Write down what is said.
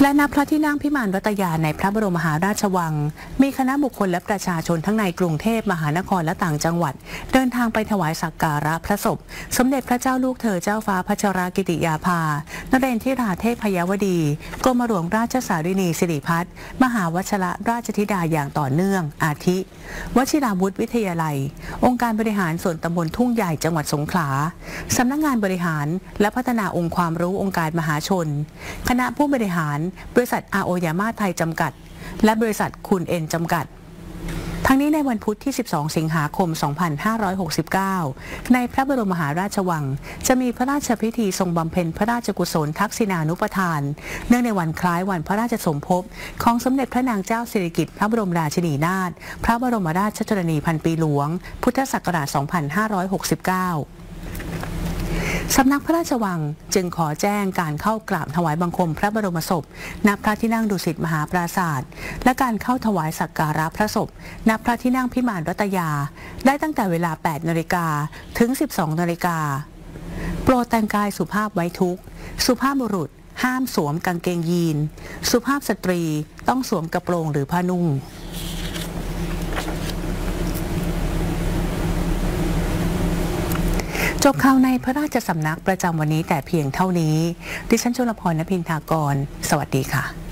และณพระที่นั่งพิมานรัตยาในพระบรมมหาราชวังมีคณะบุคคลและประชาชนทั้งในกรุงเทพมหานครและต่างจังหวัดเดินทางไปถวายสักการะพระศพสมเด็จพระเจ้าลูกเธอเจ้าฟ้าพัชรกิติยาภานเรนทิราเทพยวดีกรมหลวงราชสารินีสิริพัฒน์มหาวชิรราชธิดาอย่างต่อเนื่องอาทิวชิราวุธวิทยาลัยองค์การบริหารส่วนตำบลทุ่งใหญ่จังหวัดสงขลาสำนักงานบริหารและพัฒนาองค์ความรู้องค์การมหาชนคณะผู้บริหารบริษัทอาโอยาม่าไทยจำกัดและบริษัทคุณเอ็นจำกัดทั้งนี้ในวันพุธที่ 12 สิงหาคม 2569 ในพระบรมมหาราชวังจะมีพระราชพิธีทรงบำเพ็ญพระราชกุศลทักษิณานุปทานเนื่องในวันคล้ายวันพระราชสมภพของสมเด็จพระนางเจ้าสิริกิติ์พระบรมราชินีนาถพระบรมราชชนนีพันปีหลวงพุทธศักราช 2569สำนักพระราชวังจึงขอแจ้งการเข้ากราบถวายบังคมพระบรมศพณพระที่นั่งดุสิตมหาปราสาทและการเข้าถวายสักการะพระศพณพระที่นั่งพิมานรัตยาได้ตั้งแต่เวลา 8 นาฬิกาถึง 12 นาฬิกาโปรดแต่งกายสุภาพไว้ทุกข์สุภาพบุรุษห้ามสวมกางเกงยีนสุภาพสตรีต้องสวมกระโปรงหรือผ้านุ่งจบข่าวในพระราชสำนักประจำวันนี้แต่เพียงเท่านี้ดิฉันชลพร ณ พินทากรสวัสดีค่ะ